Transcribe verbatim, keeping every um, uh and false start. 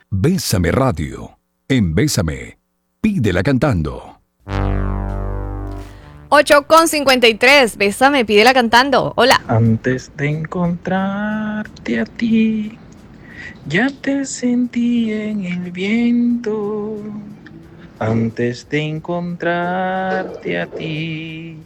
Bésame Radio. En Bésame, pídela cantando. ocho con cincuenta y tres. Bésame, pídela cantando. Hola. Antes de encontrarte a ti, ya te sentí en el viento. Antes de encontrarte a ti,